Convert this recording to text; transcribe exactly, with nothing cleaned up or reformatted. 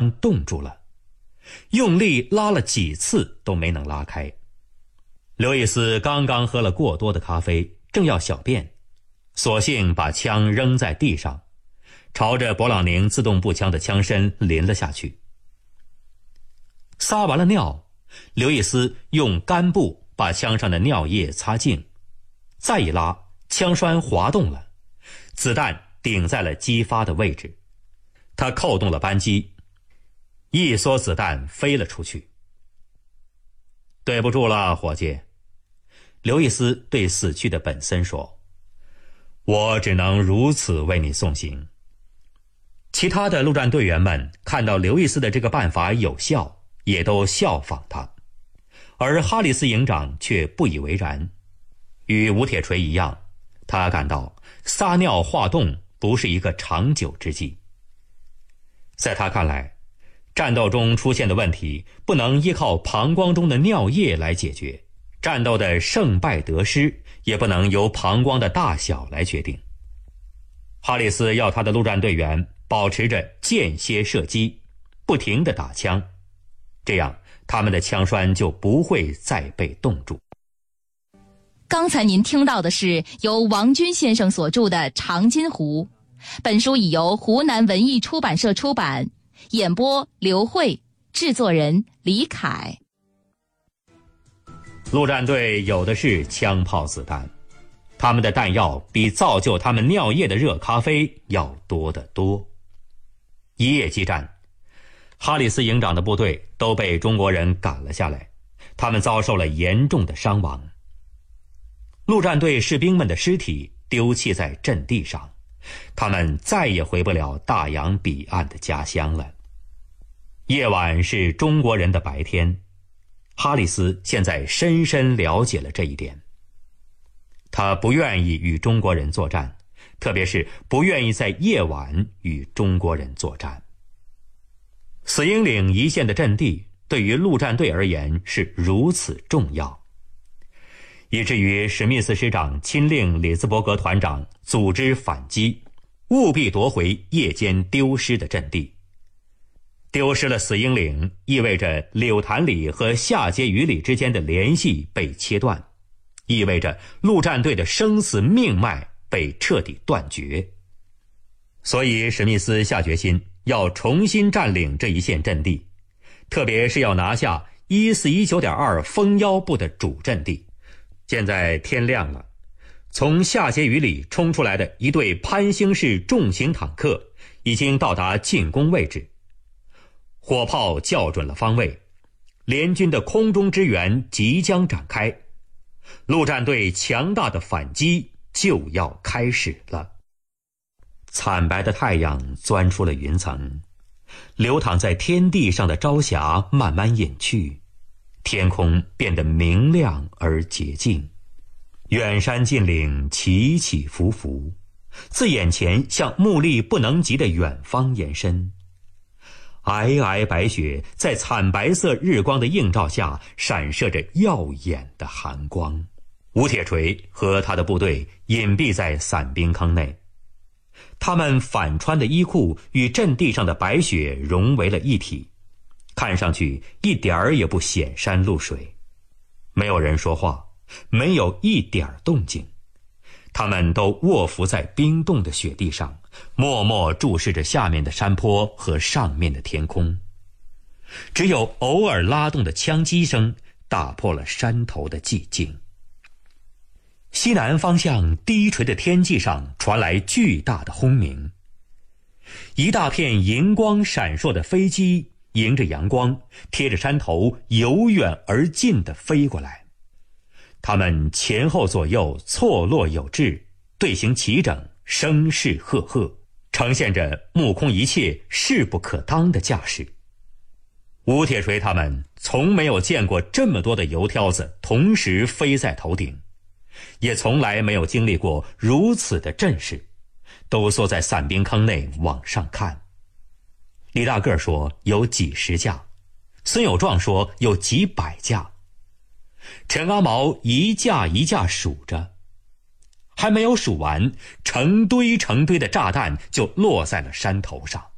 枪冻住了，用力拉了几次都没能拉开。刘易斯刚刚喝了过多的咖啡，正要小便，索性把枪扔在地上，朝着勃朗宁自动步枪的枪身淋了下去。撒完了尿，刘易斯用干布把枪上的尿液擦净，再一拉，枪栓滑动了，子弹顶在了击发的位置。他扣动了扳机，一梭子弹飞了出去。对不住了，伙计，刘易斯对死去的本森说，我只能如此为你送行。其他的陆战队员们看到刘易斯的这个办法有效，也都效仿他，而哈里斯营长却不以为然。与吴铁锤一样，他感到撒尿化冻不是一个长久之计。在他看来，战斗中出现的问题不能依靠膀胱中的尿液来解决，战斗的胜败得失也不能由膀胱的大小来决定。哈里斯要他的陆战队员保持着间歇射击，不停地打枪，这样他们的枪栓就不会再被冻住。 刚才您听到的是由王军先生所著的《长津湖》，本书已由湖南文艺出版社出版，演播刘慧，制作人李凯。 陆战队有的是枪炮子弹，他们的弹药比造就他们尿液的热咖啡要多得多。一夜激战，哈里斯营长的部队都被中国人赶了下来，他们遭受了严重的伤亡。陆战队士兵们的尸体丢弃在阵地上，他们再也回不了大洋彼岸的家乡了。夜晚是中国人的白天，哈里斯现在深深了解了这一点。他不愿意与中国人作战，特别是不愿意在夜晚与中国人作战。死鹰岭一线的阵地对于陆战队而言是如此重要，以至于史密斯师长亲令里兹伯格团长组织反击，务必夺回夜间丢失的阵地。丢失了死鹰岭，意味着柳潭里和下碣隅里之间的联系被切断，意味着陆战队的生死命脉被彻底断绝。所以史密斯下决心要重新占领这一线阵地，特别是要拿下一四一九点二蜂腰部的主阵地。现在天亮了，从下碣隅里冲出来的一队潘兴式重型坦克已经到达进攻位置，火炮校准了方位，联军的空中支援即将展开，陆战队强大的反击就要开始了。惨白的太阳钻出了云层，流淌在天地上的朝霞慢慢隐去，天空变得明亮而洁净，远山近岭起起伏伏，自眼前向目力不能及的远方延伸。皑皑白雪在惨白色日光的映照下闪射着耀眼的寒光。吴铁锤和他的部队隐蔽在伞兵坑内，他们反穿的衣裤与阵地上的白雪融为了一体，看上去一点儿也不显山露水。没有人说话，没有一点动静，他们都卧伏在冰冻的雪地上，默默注视着下面的山坡和上面的天空。只有偶尔拉动的枪击声打破了山头的寂静。西南方向低垂的天际上传来巨大的轰鸣，一大片银光闪烁的飞机迎着阳光，贴着山头由远而近地飞过来。它们前后左右错落有致，队形齐整，声势赫赫，呈现着目空一切势不可当的架势。吴铁锤他们从没有见过这么多的油条子同时飞在头顶，也从来没有经历过如此的阵势，都缩在伞兵坑内往上看。李大个说有几十架，孙有壮说有几百架，陈阿毛一架一架数着，还没有数完，成堆成堆的炸弹就落在了山头上。